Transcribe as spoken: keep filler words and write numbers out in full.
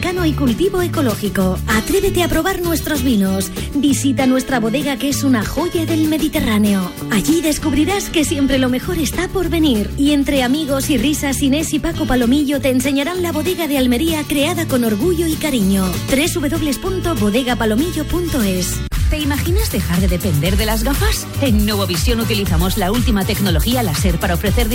secano y cultivo ecológico. Atrévete a probar nuestros vinos. Visita nuestra bodega, que es una joya del Mediterráneo. Allí descubrirás que siempre lo mejor está por venir. Y entre amigos y risas, Inés y Paco Palomillo te enseñarán la bodega de Almería, creada con orgullo y cariño. doble u doble u doble u punto bodega palomillo punto es. ¿Te imaginas dejar de depender de las gafas? En Novovisión utilizamos la última tecnología láser para ofrecer